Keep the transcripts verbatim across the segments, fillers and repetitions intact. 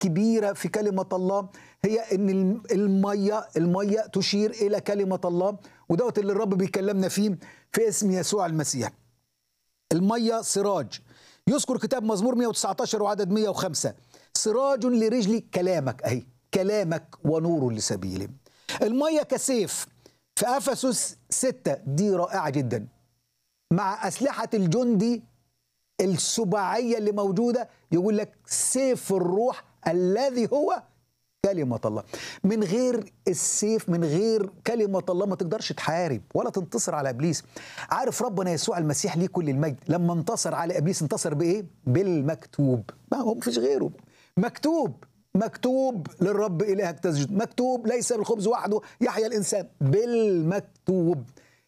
كبيرة في كلمة الله هي ان المية المية تشير الى كلمة الله، ودوت اللي الرب بيكلمنا فيه في اسم يسوع المسيح. المية سراج. يذكر كتاب مزمور مئة وتسعة عشر وعدد مئة وخمسة: سراج لرجلي كلامك، اهي كلامك ونور لسبيلي. المية كسيف في افسس ستة، دي رائعة جدا، مع أسلحة الجندي السباعية اللي موجودة، يقول لك سيف الروح الذي هو كلمة الله. من غير السيف، من غير كلمة الله ما تقدرش تحارب ولا تنتصر على إبليس. عارف ربنا يسوع المسيح ليه كل المجد لما انتصر على إبليس انتصر بإيه؟ بالمكتوب. ما هو مفيش غيره. مكتوب مكتوب للرب إلهك تسجد، مكتوب ليس بالخبز وحده يحيى الإنسان، بالمكتوب.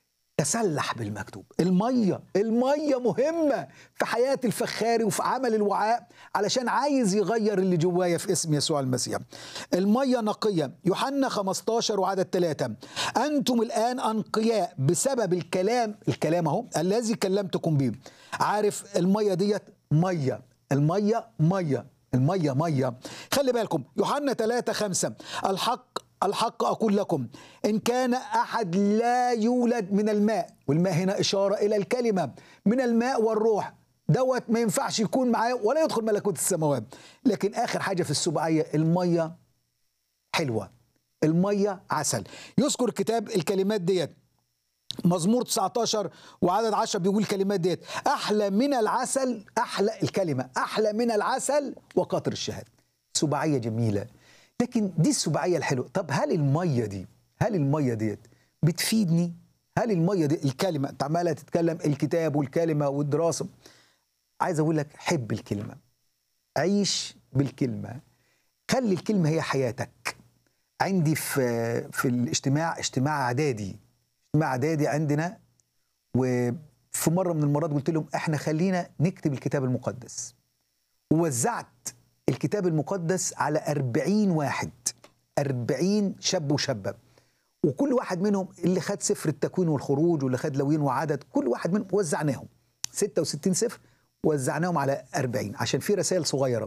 تسلح بالمكتوب. المية المية مهمة في حياة الفخاري وفي عمل الوعاء علشان عايز يغير اللي جوايا في اسم يسوع المسيح. المية نقية. يوحنا خمسة عشر وعدد ثلاثة: أنتم الآن أنقياء بسبب الكلام، الكلام اهو الذي كلمتكم به. عارف المية ديت مية، المية مية، المية مية. خلي بالكم يوحنا ثلاثة خمسة: الحق الحق أقول لكم إن كان أحد لا يولد من الماء، والماء هنا إشارة إلى الكلمة، من الماء والروح، دوت ما ينفعش يكون معاه ولا يدخل ملكوت السماوات. لكن آخر حاجة في السبعية، المية حلوة، المية عسل. يذكر كتاب الكلمات ديت مزمور تسعة عشر وعدد عشرة، بيقول الكلمات ديت: أحلى من العسل، أحلى الكلمة أحلى من العسل وقطر الشهاد. سبعية جميلة. لكن دي السبعية الحلوة. طب هل المية دي هل المية ديت بتفيدني؟ هل المية دي الكلمة انت عمالة تتكلم الكتاب والكلمة والدراسة، عايز اقول لك حب الكلمة، عيش بالكلمة، خلي الكلمة هي حياتك. عندي في في الاجتماع اجتماع اعدادي اجتماع اعدادي عندنا، وفي مرة من المرات قلت لهم احنا خلينا نكتب الكتاب المقدس، ووزعت الكتاب المقدس على أربعين واحد، أربعين شاب وشابة، وكل واحد منهم اللي خد سفر التكوين والخروج واللي خد لوين وعدد، كل واحد منهم وزعناهم ستة وستين سفر، وزعناهم على أربعين عشان في رسائل صغيرة.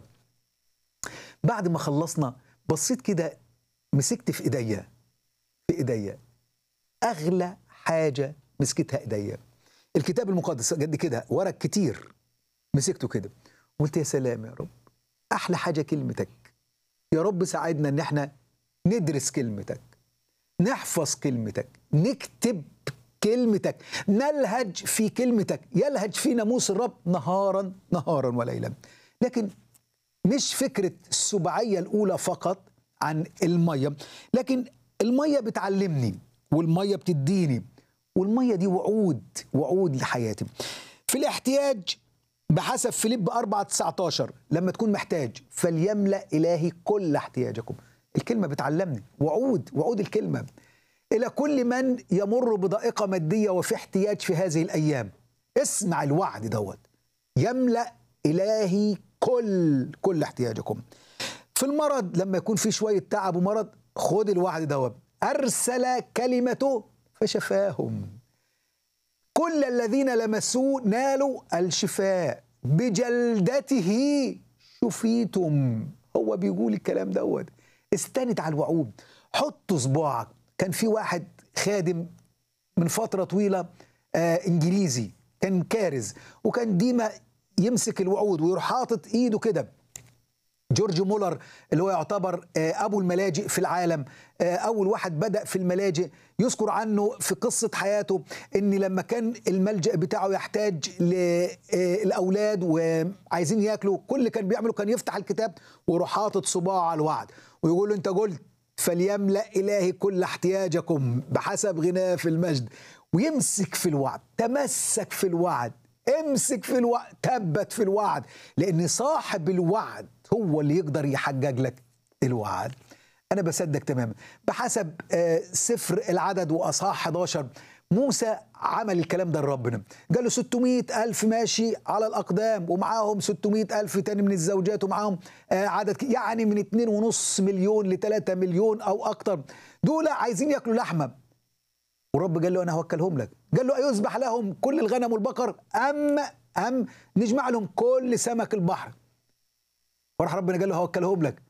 بعد ما خلصنا بصيت كده، مسكت في ايديا في ايديا اغلى حاجة مسكتها ايديا الكتاب المقدس قد كده، ورق كتير، مسكته كده قلت يا سلام يا رب، أحلى حاجة كلمتك يا رب. ساعدنا إن احنا ندرس كلمتك، نحفظ كلمتك، نكتب كلمتك، نلهج في كلمتك، يلهج في ناموس الرب نهارا نهارا وليلا. لكن مش فكرة السبعية الأولى فقط عن المية، لكن المية بتعلمني والمية بتديني، والمية دي وعود وعود لحياتي. في الاحتياج بحسب فيليب أربعة تسعة عشر: لما تكون محتاج فليملأ إلهي كل احتياجكم. الكلمة بتعلمني وعود وعود الكلمة إلى كل من يمر بضائقة مادية وفي احتياج في هذه الأيام. اسمع الوعد دوت: يملأ إلهي كل كل احتياجكم. في المرض لما يكون في شوية تعب ومرض، خد الوعد دوت: أرسل كلمته فشفاهم. كل الذين لمسوه نالوا الشفاء، بجلدته شفيتم. هو بيقول الكلام دوت. استند على الوعود، حط صباعك. كان في واحد خادم من فترة طويلة آه انجليزي، كان كارز، وكان ديما يمسك الوعود ويروح حاطط ايده كده. جورج مولر اللي هو يعتبر أبو الملاجئ في العالم، أول واحد بدأ في الملاجئ، يذكر عنه في قصة حياته إن لما كان الملجأ بتاعه يحتاج للأولاد وعايزين ياكلوا، كل اللي كان بيعمله كان يفتح الكتاب ويروح حاطط صباعه على الوعد ويقول له: أنت قلت فليملأ إلهي كل احتياجكم بحسب غناه في المجد. ويمسك في الوعد، تمسك في الوعد، امسك في الوعد، تثبت في الوعد، لأن صاحب الوعد هو اللي يقدر يحقق لك الوعد. أنا بصدق تماما. بحسب سفر العدد وأصحاح أحد عشر، موسى عمل الكلام ده لربنا، قال له ستمائة ألف ماشي على الأقدام ومعاهم ستمائة ألف تاني من الزوجات ومعاهم عدد يعني من اتنين ونص مليون لثلاثة مليون أو أكتر، دول عايزين يأكلوا لحمة. ورب قال له: أنا هوكلهم لك. قال له: أيذبح لهم كل الغنم والبقر أم أم نجمع لهم كل سمك البحر؟ وراح ربنا قال له: هوكلهم لك.